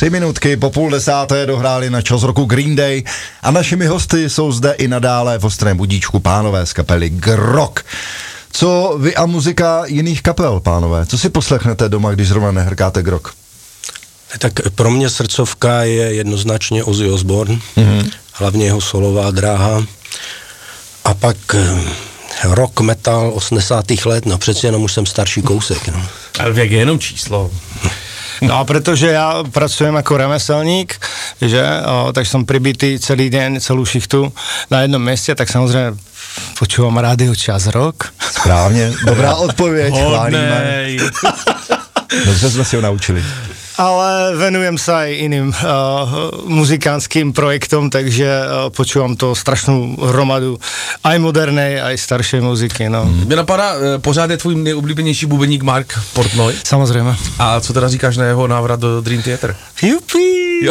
3 minutky po 9:30 dohráli na Čas roku Green Day a našimi hosty jsou zde i nadále v Ostrém budíčku pánové z kapely Grok. Co vy a muzika jiných kapel, pánové? Co si poslechnete doma, když zrovna nehrkáte Grok? Tak pro mě srdcovka je jednoznačně Ozzy Osbourne, hlavně jeho solová dráha. A pak rock, metal 80. let, no přeci jenom už jsem starší kousek. No. Ale věk je jenom číslo. No, protože já pracujem jako remeselník, že, takže jsem pribitý celý den, celou šichtu na jednom městě, tak samozřejmě počúvam rádio Čas Rock. Správně, dobrá odpověď, chválíme. Dobře jsme si ho naučili. Ale venujem sa aj iným muzikánskym projektom, takže počúvam to strašnou hromadu aj modernej, aj staršej muziky, no. Mě napadá, pořád je tvůj nejoblíbenější bubeník Mark Portnoy? Samozřejmě. A co teda říkáš na jeho návrat do Dream Theater? Jupi!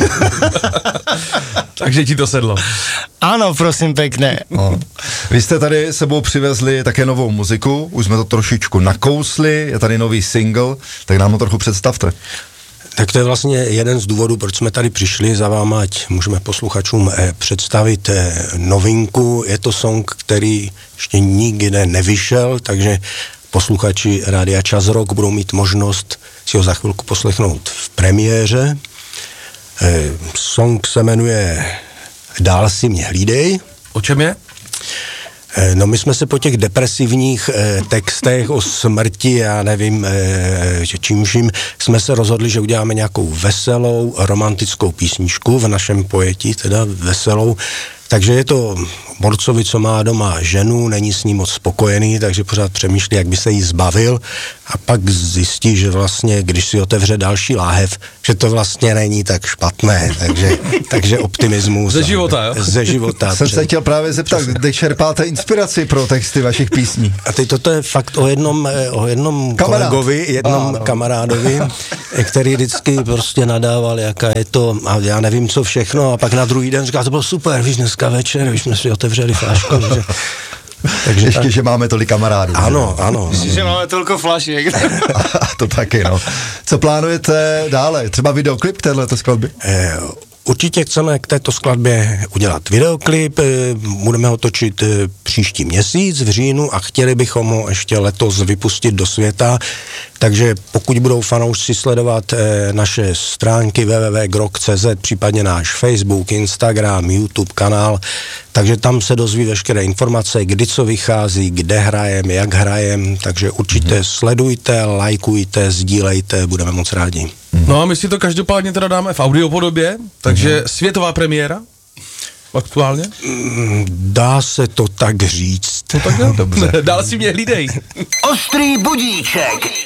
Takže ti to sedlo. Ano, prosím pěkně. No. Vy jste tady sebou přivezli také novou muziku, už jsme to trošičku nakousli, je tady nový single, tak nám ho trochu představte. Tak to je vlastně jeden z důvodů, proč jsme tady přišli za váma, ať můžeme posluchačům představit novinku. Je to song, který ještě nikde nevyšel, takže posluchači Rádia Čas Rock budou mít možnost si ho za chvilku poslechnout v premiéře. Song se jmenuje Dál si mě hlídej. O čem je? No my jsme se po těch depresivních textech o smrti, já nevím čímžím, jsme se rozhodli, že uděláme nějakou veselou romantickou písničku, v našem pojetí teda veselou. Takže je to borcovi, co má doma ženu, není s ní moc spokojený, takže pořád přemýšlí, jak by se jí zbavil a pak zjistí, že vlastně, když si otevře další láhev, že to vlastně není tak špatné, takže optimismus. Ze života, jo? Ze života. Jsem se chtěl právě zeptat, kde čerpáte inspiraci pro texty vašich písní? A teď toto je fakt o jednom kolegovi, kamarádovi, který vždycky prostě nadával, jaká je to, a já nevím co všechno, a pak na druhý den říká, to bylo super, víš, dneska večer, když jsme si otevřeli flášku. Takže ještě, že máme tolik kamarádů. Ano. Myslím, že máme toliko flašek. A to taky, no. Co plánujete dále? Třeba videoklip téhleto skladby? Určitě chceme k této skladbě udělat videoklip, budeme ho točit příští měsíc v říjnu a chtěli bychom ho ještě letos vypustit do světa, takže pokud budou fanoušci sledovat naše stránky www.grok.cz, případně náš Facebook, Instagram, YouTube kanál, takže tam se dozví veškeré informace, kdy co vychází, kde hrajem, jak hrajem, takže určitě sledujte, lajkujte, sdílejte, budeme moc rádi. No a my si to každopádně teda dáme v audiopodobě, takže světová premiéra aktuálně? Dá se to tak říct. No tak jo, dobře. Dál si mě hlídej. Ostrý budíček.